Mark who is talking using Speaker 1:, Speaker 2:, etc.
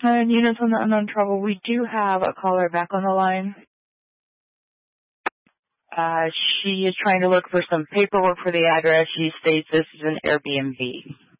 Speaker 1: Units on the unknown trouble, we do have a caller back on the line. She is trying to look for some paperwork for the address. She states this is an Airbnb.